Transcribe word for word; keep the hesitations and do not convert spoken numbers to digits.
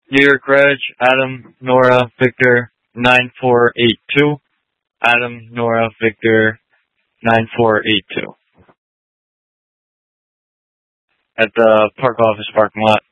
New York Reg, Adam, Nora, Victor, nine four eight two. Adam, Nora, Victor, nine four eight two. At the park office parking lot.